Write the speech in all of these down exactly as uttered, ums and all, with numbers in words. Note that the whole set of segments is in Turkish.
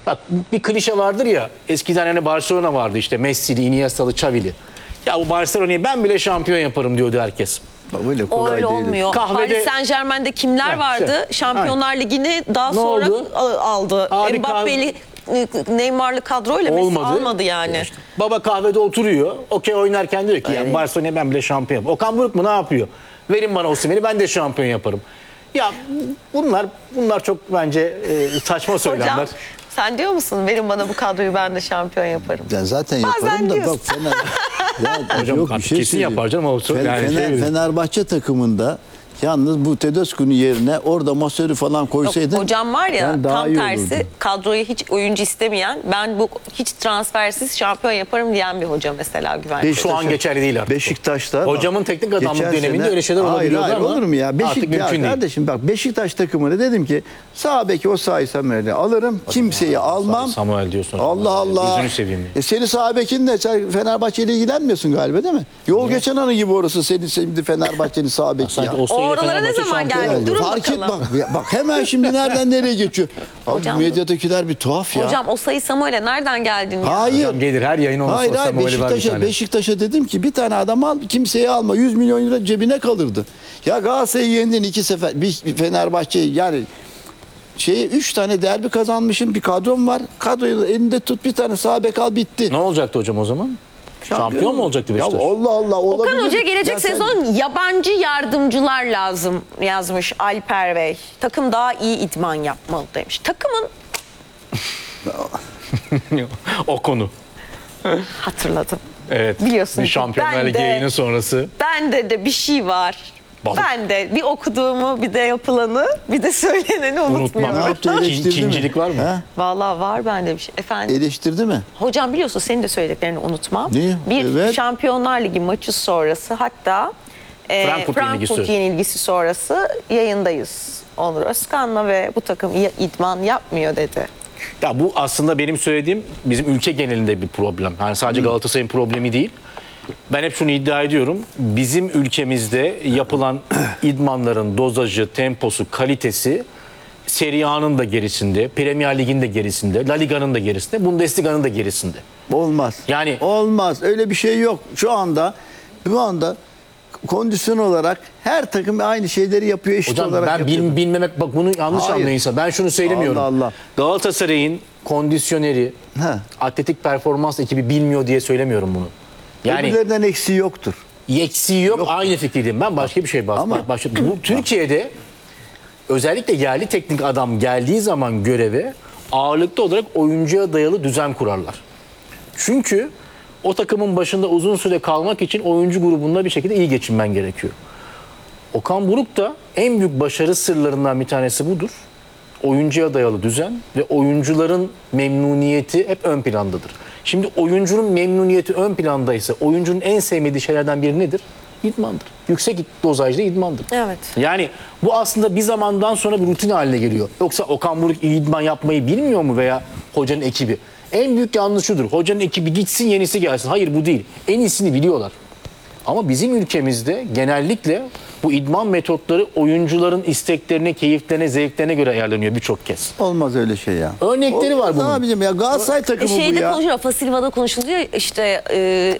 Bak bir klişe vardır ya, eskiden hani Barcelona vardı işte, Messi'li, Iniesta'lı, Xavi'li. Ya bu Barcelona'yı ben bile şampiyon yaparım diyordu herkes. Öyle kolay Öyle değil. olmuyor. Kahvede- Paris Saint-Germain'de kimler Ha, vardı? şey. Şampiyonlar Ligi'ni daha Ne sonra oldu? al- aldı. Abi Mbappe'li, Neymar'lı kadroyla Messi Olmadı. almadı yani. İşte baba kahvede oturuyor. Okey oynarken diyor ki yani Barcelona'ya ben bile şampiyon yaparım. Okan Buruk mu ne yapıyor? Verin bana Osimhen'i, ben de şampiyon yaparım. Ya bunlar bunlar çok bence e, saçma söylemler. Hocam sen diyor musun? Verin bana bu kadroyu, ben de şampiyon yaparım. Ben zaten Bazen yaparım da diyorsun. bak Fener... Ya, Hocam yok, bir artık şey kesin söyleyeyim. yapar canım, o çok- Fener, yani Fener- şey- Fenerbahçe takımında yalnız bu Tedesco'nun yerine orada Masörü falan Yok, koysaydın... hocam var ya ben daha tam iyi tersi, olurdum. kadroya hiç oyuncu istemeyen, ben bu hiç transfersiz şampiyon yaparım diyen bir hoca mesela Güven. Beş- Şu an geçerli değil artık. Beşiktaş'ta... Hocamın teknik adamlık geçen döneminde sene- öyle şeyler hayır, olabiliyordu hayır, ama olur mu ya? artık Beşik, mümkün ya değil. kardeşim bak, Beşiktaş takımını dedim ki sağ beki o saysam öyle alırım. Kimseyi almam. Samuel diyorsun. Allah Allah. Gözünü seveyim. E seni sağ bekinle sen Fenerbahçe ile ilgilenmiyorsun galiba değil mi? Yol geçen anı gibi orası senin şimdi Fenerbahçe'nin sağ beki ya. Sanki Oster'le Oralara ne Fenerbahçe zaman şampiyon geldi? oldu. Durun Fark et bakalım. bak, ya bak hemen şimdi nereden nereye geçiyor. Abi Hocam- medyadakiler bir tuhaf ya. Hocam o sayı Samuel'e nereden geldin ya? Hayır. Hocam gelir her yayın olursa Hayır hayır Samuel'i var bir Beşiktaş'a, tane. Beşiktaş'a dedim ki bir tane adam al, kimseye alma, yüz milyon lira cebine kalırdı. Ya Galatasaray'ı yendin iki sefer, bir, bir Fenerbahçe'yi yani şeyi üç tane derbi kazanmışım, bir kadrom var. Kadroyu elinde tut, bir tane sağ bek al, bitti. Ne olacaktı hocam o zaman? Şampiyon mu olacaktı Beşiktaş? Ya Allah Allah olabilir. Okan Hoca gelecek Ya sen- sezon yabancı yardımcılar lazım yazmış Alper Bey. Takım daha iyi idman yapmalı demiş. Takımın O konu. hatırladım. Evet. Biliyorsun Bir ki Şampiyonlar ben Ligi de- yayını sonrası. Bende de bir şey var. Balık. Ben de bir okuduğumu, bir de yapılanı, bir de söyleneni Unutmam. unutmuyorum. Ne yaptı, Kin- eleştirdi mi? kincilik var mı? Ha? Vallahi var bende bir şey. Efendim. Eleştirdi mi? Hocam biliyorsun, senin de söylediklerini unutmam. Ne? Bir Evet. Şampiyonlar Ligi maçı sonrası, hatta e, Frankfurt Frankfurt, yenilgisi. yenilgisi sonrası yayındayız. Onur Özkan'la ve bu takım ya- idman yapmıyor dedi. Ya bu aslında benim söylediğim bizim ülke genelinde bir problem. Yani sadece Galatasaray'ın problemi değil. Ben hep şunu iddia ediyorum. Bizim ülkemizde yapılan idmanların dozajı, temposu, kalitesi Serie A'nın da gerisinde, Premier Lig'in de gerisinde, La Liga'nın da gerisinde, Bundesliga'nın da gerisinde. Olmaz. Yani- olmaz. Öyle bir şey yok. Şu anda bu anda kondisyon olarak her takım aynı şeyleri yapıyor, eşit Hocam olarak ben yapıyor. bil, bilmemek, bak bunu yanlış Hayır. anlayın insan. Ben şunu söylemiyorum. Allah Allah. Galatasaray'ın kondisyoneri, He. atletik performans ekibi bilmiyor diye söylemiyorum bunu. Yani Öbürlerinden eksiği yoktur. eksiği yok, aynı fikirdeyim. Ben başka bir şey bas Ama- başladım. Bu Türkiye'de özellikle yerli teknik adam geldiği zaman göreve ağırlıklı olarak oyuncuya dayalı düzen kurarlar. Çünkü o takımın başında uzun süre kalmak için oyuncu grubunda bir şekilde iyi geçinmen gerekiyor. Okan Buruk da en büyük başarı sırlarından bir tanesi budur. Oyuncuya dayalı düzen ve oyuncuların memnuniyeti hep ön plandadır. Şimdi oyuncunun memnuniyeti ön plandaysa oyuncunun en sevmediği şeylerden biri nedir? İdmandır. Yüksek dozajlı idmandır. Evet. Yani bu aslında bir zamandan sonra bir rutin haline geliyor. Yoksa Okan Buruk iyi idman yapmayı bilmiyor mu veya hocanın ekibi? En büyük yanlış şudur. Hocanın ekibi gitsin, yenisi gelsin. Hayır, bu değil. En iyisini biliyorlar. Ama bizim ülkemizde genellikle bu idman metotları oyuncuların isteklerine, keyiflerine, zevklerine göre ayarlanıyor birçok kez. Olmaz öyle şey ya. Örnekleri var bunun. Abicim ya Galatasaray E takımı bu şeyde ya. konuşuyor, Fasilva'da konuşuluyor işte e,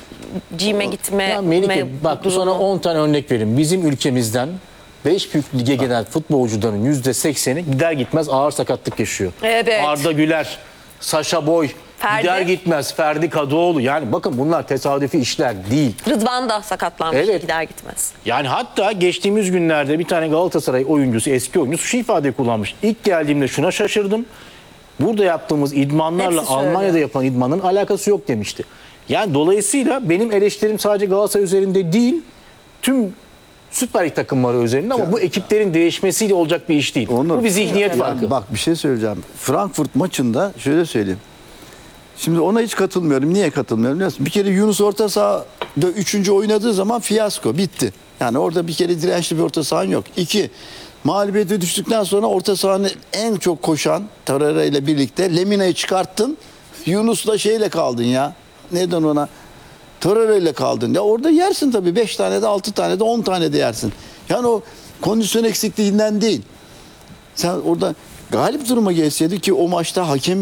gym'e gitme. Ya Melike me- bak durumu. sana on tane örnek vereyim. Bizim ülkemizden beş büyük lige gelen futbolcuların yüzde sekseni gider gitmez ağır sakatlık yaşıyor. Evet. Arda Güler, Saşa Boy, Ferdi. gider gitmez Ferdi Kadıoğlu. Yani bakın bunlar tesadüfi işler değil. Rıdvan da sakatlanmış, Evet. gider gitmez. Yani hatta geçtiğimiz günlerde bir tane Galatasaray oyuncusu, eski oyuncusu şu ifadeyi kullanmış. İlk geldiğimde şuna şaşırdım. Burada yaptığımız idmanlarla Hepsi söylüyor. Almanya'da yapılan idmanın alakası yok demişti. Yani dolayısıyla benim eleştirim sadece Galatasaray üzerinde değil, tüm Süper Lig takımları üzerinde, ama bu ekiplerin değişmesiyle olacak bir iş değil. Onur, bu bir zihniyet bak- farkı. Bak bir şey söyleyeceğim. Frankfurt maçında şöyle söyleyeyim. Şimdi ona hiç katılmıyorum. Niye katılmıyorum biliyor musun? Bir kere Yunus orta sahada üçüncü oynadığı zaman fiyasko bitti. Yani orada bir kere dirençli bir orta sahan yok. İki, mağlubiyete düştükten sonra orta sahanı en çok koşan Torreira ile birlikte Lemina'yı çıkarttın. Yunus'la şeyle kaldın ya. Neden ona? Torreira ile kaldın. Ya orada yersin tabii. Beş tane de, altı tane de, on tane de yersin. Yani o kondisyon eksikliğinden değil. Sen orada galip duruma gelseydi ki o maçta hakem